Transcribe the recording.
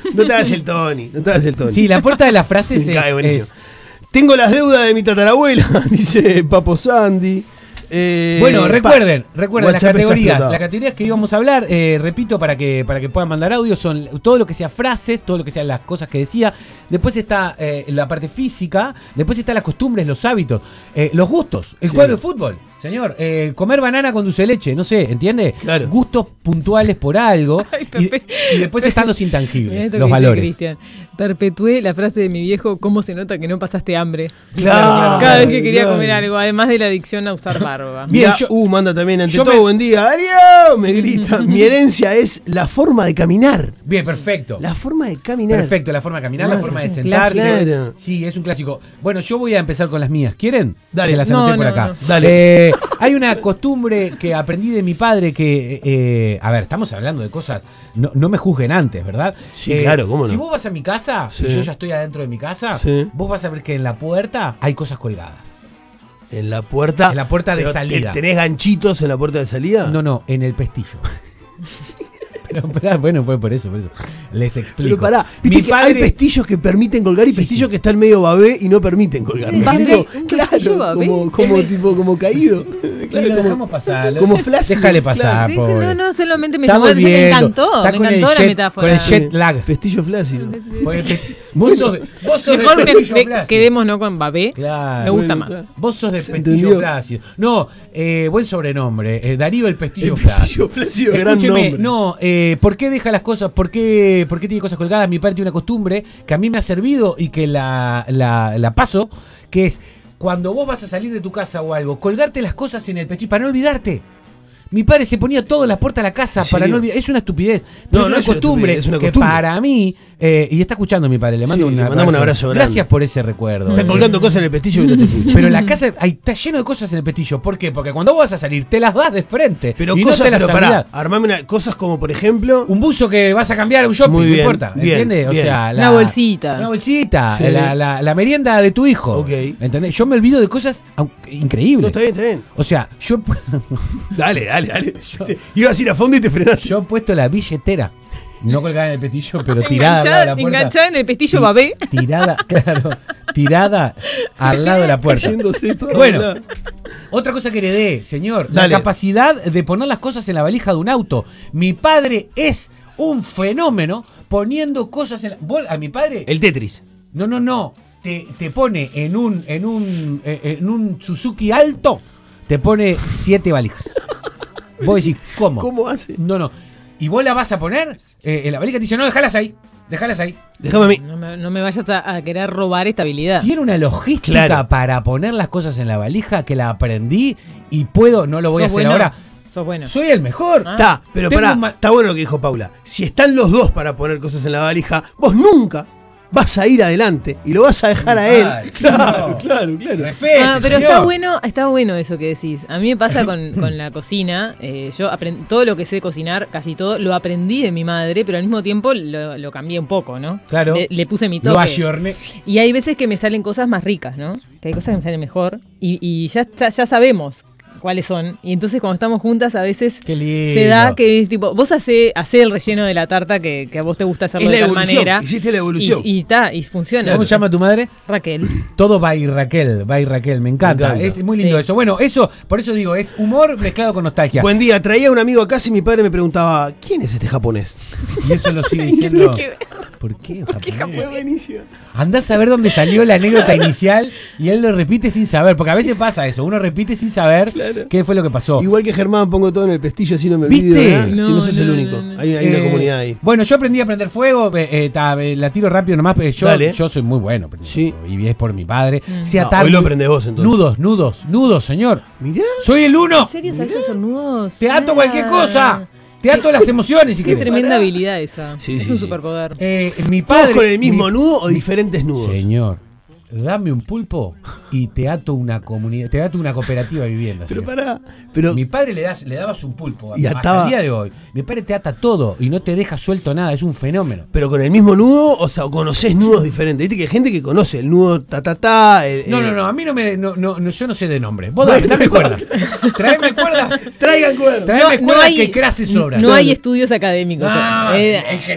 No te hagas el Tony. Sí, la puerta de las frases buenísimo. Tengo las deudas de mi tatarabuela, dice Papo Sandy. Bueno, recuerden las categorías. Las categorías que íbamos a hablar, repito, para que puedan mandar audio, son todo lo que sea frases, todo lo que sean las cosas que decía. Después está la parte física, después está las costumbres, los hábitos, los gustos, el cuadro de fútbol. Señor, comer banana con dulce de leche, no sé, ¿entiende? Claro. Gustos puntuales por algo. Ay, y después están los intangibles, esto los que valores. dice Cristian, perpetué la frase de mi viejo, ¿cómo se nota que no pasaste hambre? Claro, Cada vez que quería comer algo, además de la adicción a usar barba. Bien, Mirá, manda también ante todo, buen día. Darío, me grita. Mi herencia es la forma de caminar. Bien, perfecto. La forma de caminar. Perfecto, la forma de caminar, Claro, la forma de es un sentarse. clásico. Sí, es un clásico. Bueno, yo voy a empezar con las mías. ¿Quieren? Dale. Que las anoté por acá. no. Dale. Hay una costumbre que aprendí de mi padre que, a ver, estamos hablando de cosas, no me juzguen antes, ¿verdad? Sí, claro, ¿cómo no? Si vos vas a mi casa, Sí. y yo ya estoy adentro de mi casa, Sí. vos vas a ver que en la puerta hay cosas colgadas. En la puerta. En la puerta de Pero, salida. ¿Tenés ganchitos en la puerta de salida? No, en el pestillo. Pero, bueno, fue por eso. Les explico. Pero pará, viste que hay pestillos que permiten colgar y pestillos que están medio babé y no permiten colgar. ¿Babé? ¿Un pestillo babé? Como caído. Claro, lo dejamos pasar. Como flácido. Déjale pasar. Sí, pobre. No, solamente me Estamos llamó, me viendo. encantó Está con el la jet- metáfora. Con el jet lag. Pestillo flácido. Vos sos de Mejor pestillo flácido. quedémonos con babé. Claro. Me gusta Bueno, más. claro. Vos sos de ¿Se pestillo entendió? flácido. No, buen sobrenombre. Darío el pestillo El flácido. pestillo flácido, gran Escúcheme, nombre. no, ¿por qué deja las cosas? ¿Por qué tiene cosas colgadas? Mi padre tiene una costumbre que a mí me ha servido y que la paso, que es cuando vos vas a salir de tu casa o algo, colgarte las cosas en el pestillo para no olvidarte. Mi padre se ponía todo en la puerta de la casa para no olvidar. Es una estupidez. Pero No, es no una es una costumbre estupidez, es una que costumbre. para mí, y está escuchando mi padre, le mando Sí, le mandamos un abrazo grande. Gracias por ese recuerdo. Están colgando cosas en el pestillo y no te escuchan. Pero la casa está lleno de cosas en el pestillo. ¿Por qué? Porque cuando vos vas a salir, te las das de frente. Pero y cosas, no te las pero olvidás. pará, armame cosas como por ejemplo. Un buzo que vas a cambiar a un shopping, Muy no bien, importa. bien, ¿Entiendes? bien. O sea, Una bolsita. Una bolsita. Sí. La merienda de tu hijo. Ok. ¿Entendés? Yo me olvido de cosas increíbles. No, está bien, está bien. O sea, yo Dale. Ibas a ir a fondo y te frenaste. he puesto la billetera. No colgada en el pestillo, pero tirada al lado de la puerta. Enganchada en el pestillo babé. Tirada al lado de la puerta. Cayéndose todo. Bueno, otra cosa que heredé, señor, Dale. la capacidad de poner las cosas en la valija de un auto. Mi padre es un fenómeno poniendo cosas en la... A mi padre... El Tetris. No. Te pone en un Suzuki Alto, te pone 7 valijas. Vos decís, ¿cómo? ¿Cómo hace? No. Y vos la vas a poner, en la valija te dice, no, déjalas ahí. Déjame a mí. No me vayas a querer robar esta habilidad. Tiene una logística Claro. para poner las cosas en la valija que la aprendí y puedo, no lo voy a ¿Sos hacer bueno? ahora. Sos bueno. Soy el mejor. Está, pero Tengo pará, está bueno lo que dijo Paula. Si están los dos para poner cosas en la valija, vos nunca vas a ir adelante y lo vas a dejar a él. Ay, Claro. Respete, Pero señor. está bueno eso que decís. A mí me pasa con la cocina. Yo todo lo que sé cocinar, casi todo, lo aprendí de mi madre, pero al mismo tiempo lo cambié un poco, ¿no? Claro. Le puse mi Lo toque. ayorné. Y hay veces que me salen cosas más ricas, ¿no? Que hay cosas que me salen mejor. Y ya sabemos cuáles son. Y entonces cuando estamos juntas a veces Qué lindo. se da que es tipo, vos hacé el relleno de la tarta que a vos te gusta hacerlo Es de la tal evolución, manera. hiciste la evolución. Y funciona. ¿Cómo se llama tu madre? Raquel. Todo by Raquel, me encanta. Me encanta. Es muy lindo Sí. eso. Bueno, eso, por eso digo, es humor mezclado con nostalgia. Buen día, traía un amigo a casa y mi padre me preguntaba, ¿quién es este japonés? Y eso lo sigue diciendo. ¿Por qué? japonés? buenísimo. Andás a ver dónde salió la anécdota inicial y él lo repite sin saber, porque a veces pasa eso, uno repite sin saber qué fue lo que pasó. Igual que Germán, pongo todo en el pestillo así no me olvido. ¿Viste? ¿Eh? Si no sos el único. Hay una comunidad ahí. Bueno, yo aprendí a prender fuego, la tiro rápido nomás, Dale. yo soy muy bueno prendiendo Sí. fuego, y es por mi padre. Se No, atar hoy lo aprendés vos, entonces. Nudos, señor. Mirá. Soy el uno. ¿En serio sabés hacer nudos? Te ato cualquier cosa. Te ato las emociones si Qué querés. tremenda habilidad esa. Sí, es sí, un sí. superpoder. Mi ¿Todos padre con el mismo nudo o diferentes nudos? Señor, dame un pulpo y te ato una comunidad, te ato una cooperativa de vivienda. Pero señor. pará. Pero Mi padre le dabas un pulpo Y hasta ataba- el día de hoy. Mi padre te ata todo y no te deja suelto nada, es un fenómeno. Pero con el mismo nudo, o sea, conocés nudos diferentes. Viste que hay gente que conoce el nudo ta. No, a mí yo no sé de nombre. Vos dame cuerdas. Tráeme cuerdas. Traigan cuerdas. Tráeme cuerdas que crase sobra. No hay estudios académicos. Ah, en